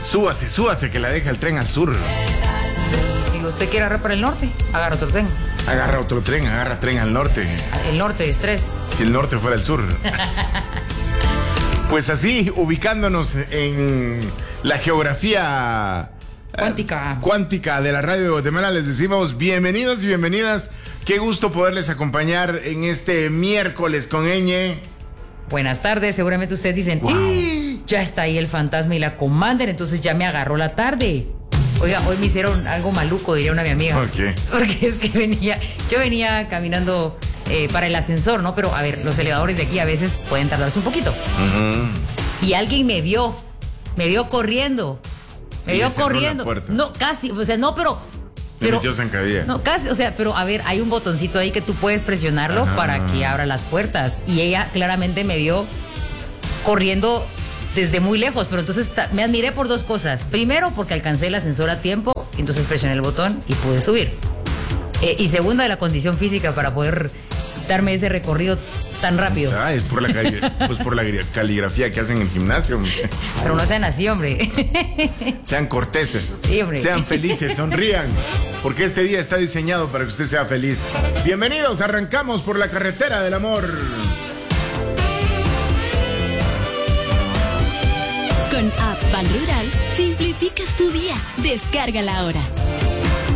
Súbase que la deja el tren al sur. Si usted quiere agarrar para el norte, agarra otro tren. Agarra otro tren, agarra tren al norte. El norte es 3. Si el norte fuera el sur. Pues así, ubicándonos en la geografía cuántica de la radio de Guatemala, les decimos bienvenidos y bienvenidas. Qué gusto poderles acompañar en este miércoles con Ñ. Buenas tardes, seguramente ustedes dicen, wow, ya está ahí el fantasma y la Commander, entonces ya me agarró la tarde. Oiga, hoy me hicieron algo maluco, diría una mi amiga. ¿Por qué? Porque es que yo venía caminando para el ascensor, ¿no? Pero a ver, los elevadores de aquí a veces pueden tardarse un poquito. Y alguien me vio corriendo. Me vio corriendo. No, casi, o sea, no, pero metió zancadilla. No, casi, o sea, pero a ver, hay un botoncito ahí que tú puedes presionarlo para que abra las puertas. Y ella claramente me vio corriendo desde muy lejos, pero entonces me admiré por dos cosas. Primero, porque alcancé el ascensor a tiempo, entonces presioné el botón y pude subir. Y segunda, de la condición física para poder darme ese recorrido tan rápido. Es por la caligrafía que hacen en el gimnasio. Pero no sean así, hombre. Sean corteses. Sí, hombre. Sean felices, sonrían. Porque este día está diseñado para que usted sea feliz. Bienvenidos, arrancamos por la carretera del amor. Con App Ban Rural, simplificas tu día. Descárgala ahora.